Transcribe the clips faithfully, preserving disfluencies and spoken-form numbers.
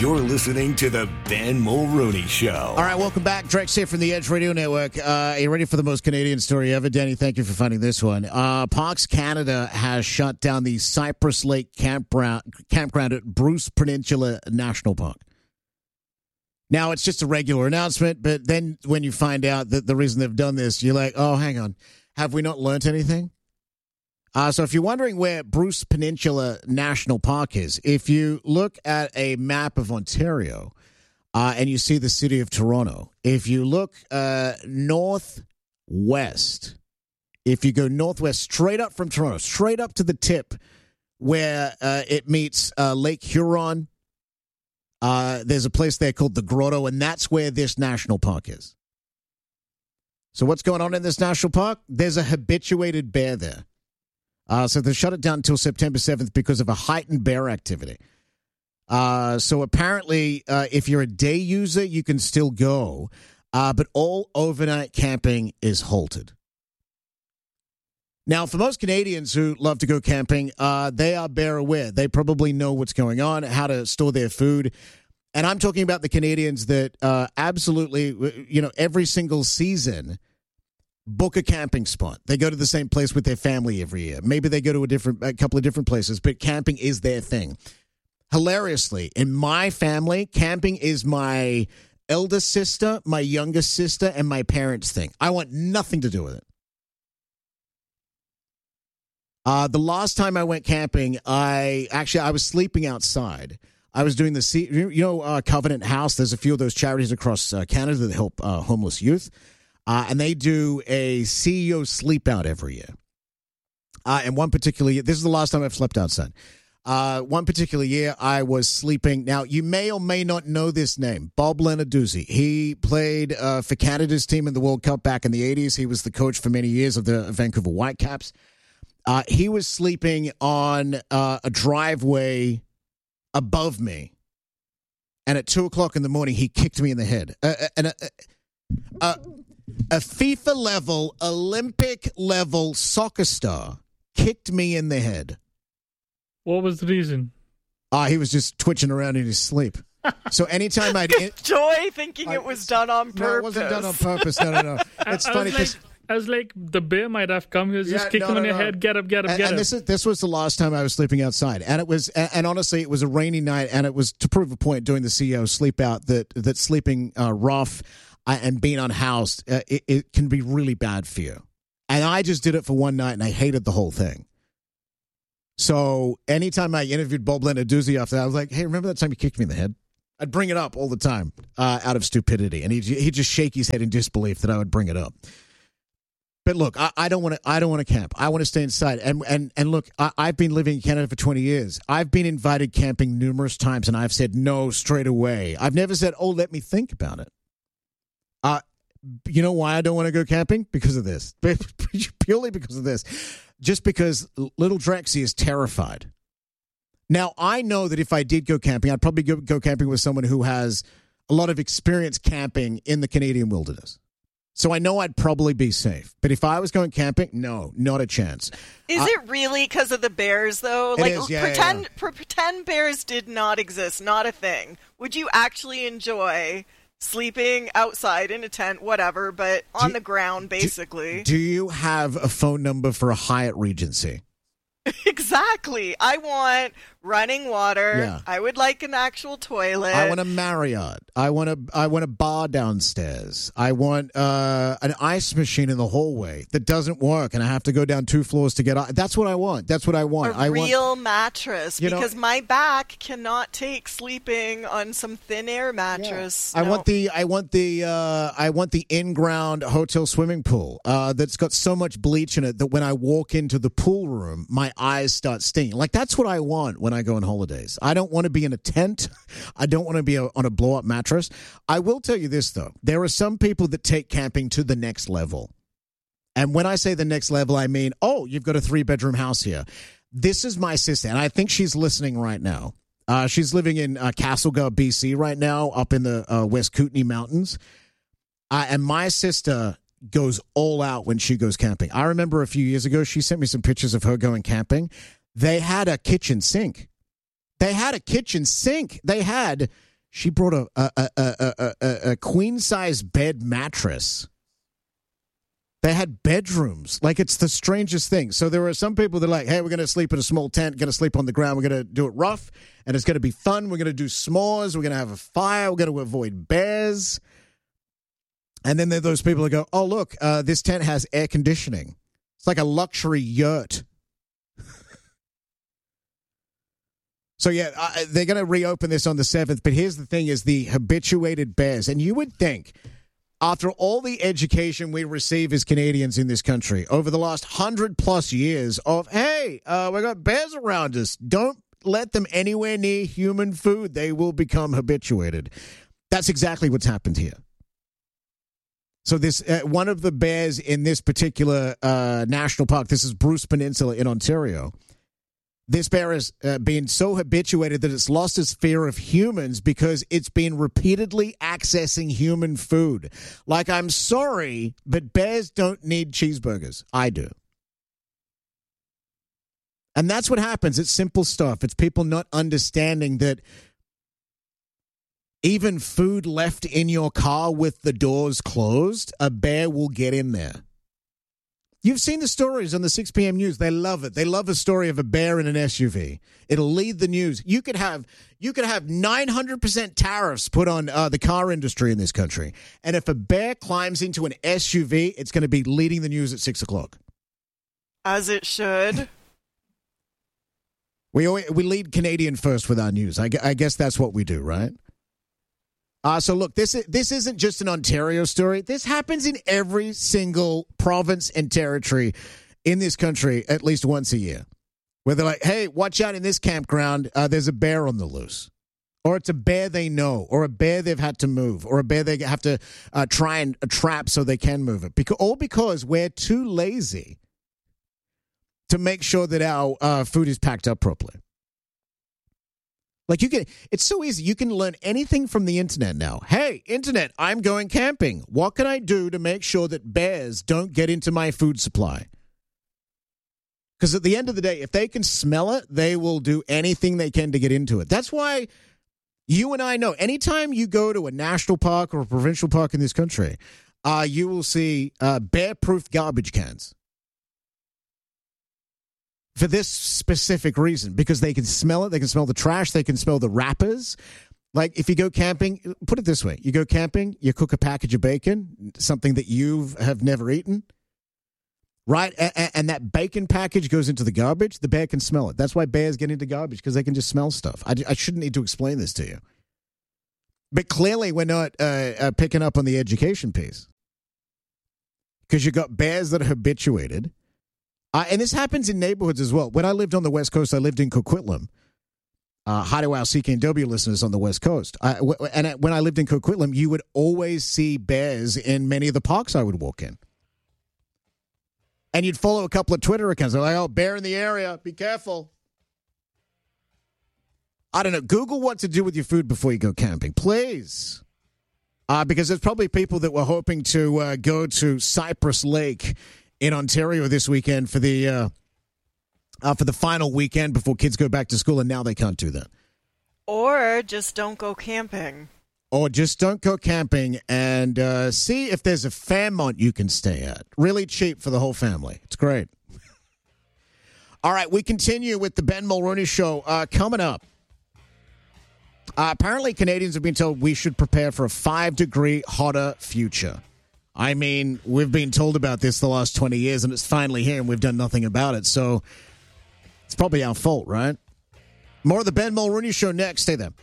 You're listening to the Ben Mulrooney Show. All right, welcome back. Drex here from the Edge Radio Network. Uh, are you ready for the most Canadian story ever? Danny, thank you for finding this one. Uh, Parks Canada has shut down the Cypress Lake campground, campground at Bruce Peninsula National Park. Now, it's just a regular announcement, but then when you find out that the reason they've done this, you're like, oh, hang on. Have we not learnt anything? Uh, so if you're wondering where Bruce Peninsula National Park is, if you look at a map of Ontario uh, and you see the city of Toronto, if you look uh, northwest, if you go northwest straight up from Toronto, straight up to the tip where uh, it meets uh, Lake Huron, uh, there's a place there called the Grotto, and that's where this national park is. So what's going on in this national park? There's a habituated bear there. Uh, so they shut it down until September seventh because of a heightened bear activity. Uh, so apparently, uh, if you're a day user, you can still go, uh, but all overnight camping is halted. Now, for most Canadians who love to go camping, uh, they are bear aware. They probably know what's going on, how to store their food. And I'm talking about the Canadians that uh, absolutely, you know, every single season book a camping spot. They go to the same place with their family every year. Maybe they go to a different, a couple of different places, but camping is their thing. Hilariously, in my family, camping is my elder sister, my youngest sister, and my parents' thing. I want nothing to do with it. Uh, the last time I went camping, I actually, I was sleeping outside. I was doing the, you know, uh, Covenant House. There's a few of those charities across uh, Canada that help uh, homeless youth. Uh, and they do a C E O sleep out every year. Uh, and one particular year, this is the last time I've slept outside. Uh, one particular year, I was sleeping. Now, you may or may not know this name, Bob Lenarduzzi. He played uh, for Canada's team in the World Cup back in the eighties. He was the coach for many years of the Vancouver Whitecaps. Uh, he was sleeping on uh, a driveway above me. And at two o'clock in the morning, he kicked me in the head. Uh, and uh, uh, A FIFA-level, Olympic-level soccer star kicked me in the head. What was the reason? Ah, uh, he was just twitching around in his sleep. So anytime I'd... In- Joy thinking I, it was done on purpose. No, it wasn't done on purpose. No, no, no. It's I, funny because... Like, I was like, the bear might have come. He was yeah, just kicking no, him no, in the no. head. Get up, get up, and, get and up. This, is, this was the last time I was sleeping outside. And it was, and, and honestly, it was a rainy night. And it was to prove a point doing the C E O sleep out that, that sleeping uh, rough uh, and being unhoused, uh, it, it can be really bad for you. And I just did it for one night, and I hated the whole thing. So anytime I interviewed Bob Lenarduzzi after that, I was like, hey, remember that time you kicked me in the head? I'd bring it up all the time uh, out of stupidity. And he'd, he'd just shake his head in disbelief that I would bring it up. But look, I, I don't want to. I don't want to camp. I want to stay inside. And and and look, I, I've been living in Canada for twenty years. I've been invited camping numerous times, and I've said no straight away. I've never said, "Oh, let me think about it." Uh, you know why I don't want to go camping? Because of this. Purely because of this. Just because little Drexy is terrified. Now, I know that if I did go camping, I'd probably go, go camping with someone who has a lot of experience camping in the Canadian wilderness. So I know I'd probably be safe. But if I was going camping, no, not a chance. Is I, it really because of the bears, though? It Like, is, yeah, pretend, yeah, yeah. Pre- pretend bears did not exist, not a thing. Would you actually enjoy sleeping outside in a tent, whatever, but on do, the ground, basically? Do, do you have a phone number for a Hyatt Regency? Exactly. I want running water. Yeah. I would like an actual toilet. I want a Marriott. I want a I want a bar downstairs. I want uh, an ice machine in the hallway that doesn't work, and I have to go down two floors to get out. That's what I want. That's what I want. A I real want, mattress, you know, because my back cannot take sleeping on some thin air mattress. Yeah. I no. want the I want the uh, I want the in-ground hotel swimming pool uh, that's got so much bleach in it that when I walk into the pool room, my eyes start stinging. Like, that's what I want when I go on holidays. I don't want to be in a tent. I don't want to be a, on a blow-up mattress. I will tell you this, though. There are some people that take camping to the next level. And when I say the next level, I mean, oh, you've got a three-bedroom house here. This is my sister, and I think she's listening right now. Uh, she's living in uh, Castlegar, B C right now, up in the uh, West Kootenay Mountains. Uh, and my sister goes all out when she goes camping. I remember a few years ago, she sent me some pictures of her going camping. They had a kitchen sink. They had a kitchen sink. They had She brought a a a a, a, a queen size bed mattress. They had bedrooms. Like, it's the strangest thing. So there are some people that are like, hey, we're going to sleep in a small tent, going to sleep on the ground. We're going to do it rough, and it's going to be fun. We're going to do s'mores. We're going to have a fire. We're going to avoid bears. And then there are those people that go, oh, look, uh, this tent has air conditioning. It's like a luxury yurt. So, yeah, uh, they're going to reopen this on the seventh. But here's the thing is the habituated bears. And you would think, after all the education we receive as Canadians in this country over the last hundred plus years of, hey, uh, we got bears around us. Don't let them anywhere near human food. They will become habituated. That's exactly what's happened here. So this uh, one of the bears in this particular uh, national park, this is Bruce Peninsula in Ontario. This bear has uh, been so habituated that it's lost its fear of humans because it's been repeatedly accessing human food. Like, I'm sorry, but bears don't need cheeseburgers. I do. And that's what happens. It's simple stuff. It's people not understanding that even food left in your car with the doors closed, a bear will get in there. You've seen the stories on the six p.m. news. They love it. They love a story of a bear in an S U V. It'll lead the news. You could have you could have nine hundred percent tariffs put on uh, the car industry in this country. And if a bear climbs into an S U V, it's going to be leading the news at six o'clock. As it should. We always, we lead Canadian first with our news. I, I guess that's what we do, right? Uh, so, look, this, this isn't just an Ontario story. This happens in every single province and territory in this country at least once a year, where they're like, hey, watch out in this campground. Uh, there's a bear on the loose. Or it's a bear they know, or a bear they've had to move, or a bear they have to uh, try and uh, trap so they can move it. Because, all because we're too lazy to make sure that our uh, food is packed up properly. Like, you can, it's so easy. You can learn anything from the internet now. Hey, internet, I'm going camping. What can I do to make sure that bears don't get into my food supply? Because at the end of the day, if they can smell it, they will do anything they can to get into it. That's why you and I know anytime you go to a national park or a provincial park in this country, uh, you will see uh, bear-proof garbage cans. For this specific reason, because they can smell it, they can smell the trash, they can smell the wrappers. Like, if you go camping, put it this way, you go camping, you cook a package of bacon, something that you have never eaten, right? And, and that bacon package goes into the garbage, the bear can smell it. That's why bears get into garbage, because they can just smell stuff. I, I shouldn't need to explain this to you. But clearly we're not uh, uh, picking up on the education piece. Because you've got bears that are habituated. Uh, and this happens in neighborhoods as well. When I lived on the West Coast, I lived in Coquitlam. Uh, hi to our C K N W listeners on the West Coast. I, w- and when I lived in Coquitlam, you would always see bears in many of the parks I would walk in. And you'd follow a couple of Twitter accounts. They're like, oh, bear in the area. Be careful. I don't know. Google what to do with your food before you go camping, please. Uh, because there's probably people that were hoping to uh, go to Cypress Lake in Ontario this weekend for the uh, uh, for the final weekend before kids go back to school, and now they can't do that. Or just don't go camping. Or just don't go camping and uh, see if there's a Fairmont you can stay at. Really cheap for the whole family. It's great. All right, we continue with the Ben Mulroney Show uh, coming up. Uh, apparently, Canadians have been told we should prepare for a five-degree hotter future. I mean, we've been told about this the last twenty years, and it's finally here, and we've done nothing about it. So it's probably our fault, right? More of the Ben Mulroney Show next. Stay there.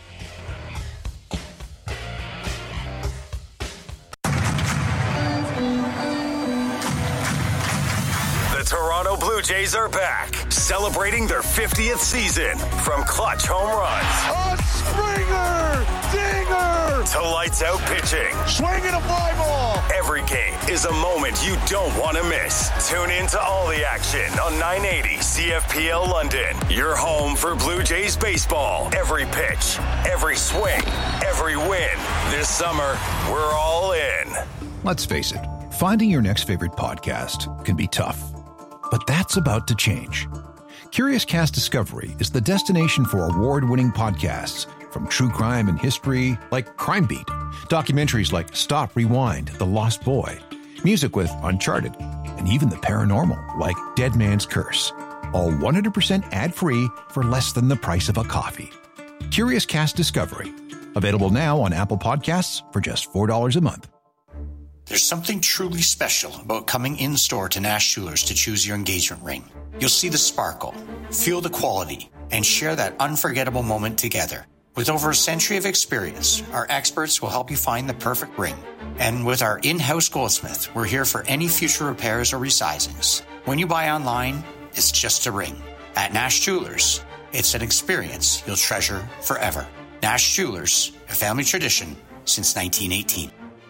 The Toronto Blue Jays are back, celebrating their fiftieth season. From clutch home runs. A Springer! Dinger! To lights out pitching. Swinging a fly ball! Every game is a moment you don't want to miss. Tune in to all the action on nine eighty C F P L London. Your home for Blue Jays baseball. Every pitch, every swing, every win. This summer, we're all in. Let's face it, finding your next favorite podcast can be tough. But that's about to change. Curious Cast Discovery is the destination for award-winning podcasts from true crime and history like Crime Beat, documentaries like Stop, Rewind, The Lost Boy, music with Uncharted, and even the paranormal like Dead Man's Curse. All one hundred percent ad-free for less than the price of a coffee. Curious Cast Discovery. Available now on Apple Podcasts for just four dollars a month. There's something truly special about coming in-store to Nash Jewelers to choose your engagement ring. You'll see the sparkle, feel the quality, and share that unforgettable moment together. With over a century of experience, our experts will help you find the perfect ring. And with our in-house goldsmith, we're here for any future repairs or resizings. When you buy online, it's just a ring. At Nash Jewelers, it's an experience you'll treasure forever. Nash Jewelers, a family tradition since nineteen eighteen.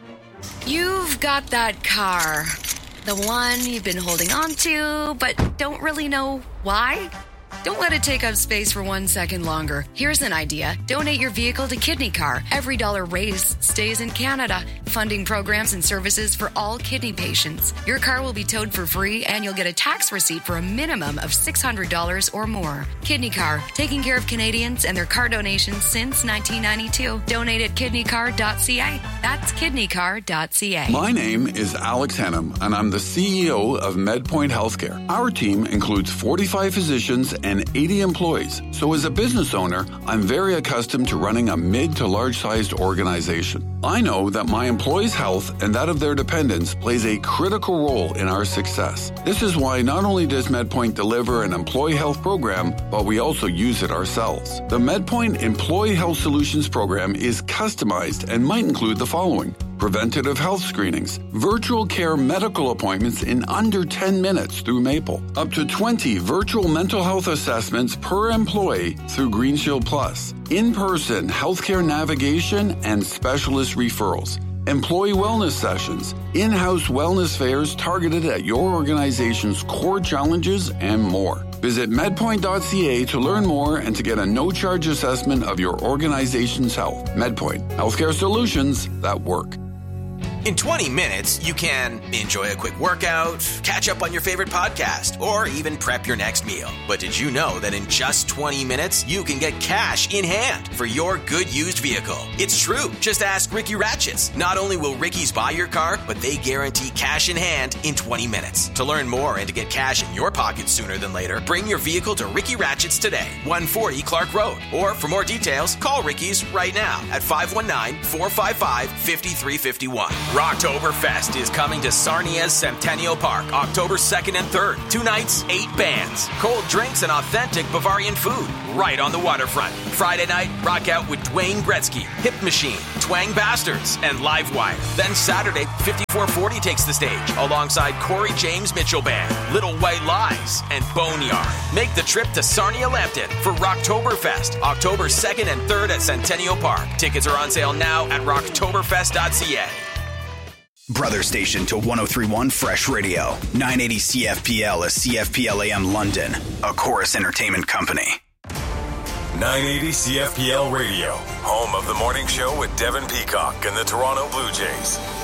You've got that car. The one you've been holding on to, but don't really know why? Don't let it take up space for one second longer. Here's an idea. Donate your vehicle to Kidney Car. Every dollar raised stays in Canada, funding programs and services for all kidney patients. Your car will be towed for free, and you'll get a tax receipt for a minimum of six hundred dollars or more. Kidney Car, taking care of Canadians and their car donations since nineteen ninety-two. Donate at kidney car dot c a. That's kidney car dot c a. My name is Alex Hennum, and I'm the C E O of MedPoint Healthcare. Our team includes forty-five physicians and eighty employees. So as a business owner, I'm very accustomed to running a mid to large-sized organization. I know that my employees' health and that of their dependents plays a critical role in our success. This is why not only does MedPoint deliver an employee health program, but we also use it ourselves. The MedPoint Employee Health Solutions program is customized and might include the following: preventative health screenings, virtual care medical appointments in under ten minutes through Maple, up to twenty virtual mental health assessments per employee through GreenShield Plus, in-person healthcare navigation and specialist referrals, employee wellness sessions, in-house wellness fairs targeted at your organization's core challenges, and more. Visit medpoint dot c a to learn more and to get a no-charge assessment of your organization's health. MedPoint, healthcare solutions that work. In twenty minutes, you can enjoy a quick workout, catch up on your favorite podcast, or even prep your next meal. But did you know that in just twenty minutes, you can get cash in hand for your good used vehicle? It's true. Just ask Ricky Ratchets. Not only will Ricky's buy your car, but they guarantee cash in hand in twenty minutes. To learn more and to get cash in your pocket sooner than later, bring your vehicle to Ricky Ratchets today, one forty Clark Road. Or for more details, call Ricky's right now at five one nine, four five five, five three five one. Rocktoberfest is coming to Sarnia's Centennial Park October second and third. Two nights, eight bands, cold drinks, and authentic Bavarian food right on the waterfront. Friday night, rock out with Dwayne Gretzky, Hip Machine, Twang Bastards, and Livewire. Then Saturday, fifty-four forty takes the stage alongside Corey James Mitchell Band, Little White Lies, and Boneyard. Make the trip to Sarnia Lambton for Rocktoberfest October second and third at Centennial Park. Tickets are on sale now at rocktoberfest dot c a. Brother station to one oh three point one Fresh Radio. nine eighty C F P L is C F P L A M London, a Chorus Entertainment company. nine eighty C F P L Radio, home of the morning show with Devin Peacock and the Toronto Blue Jays.